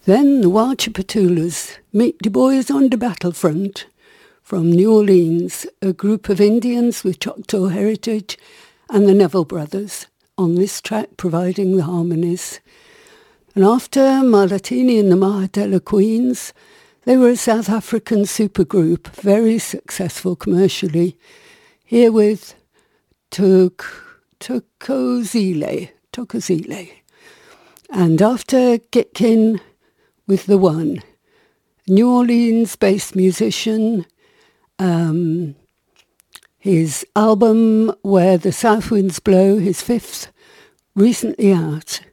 Then the Wachapatulas meet the boys on the battlefront from New Orleans, a group of Indians with Choctaw heritage, and the Neville Brothers on this track providing the harmonies. And after Malatini and the Mahadela Queens, they were a South African supergroup, very successful commercially, here with Thokozile. And after Gitkin with The One, New Orleans-based musician, his album Where the South Winds Blow, his fifth, recently out.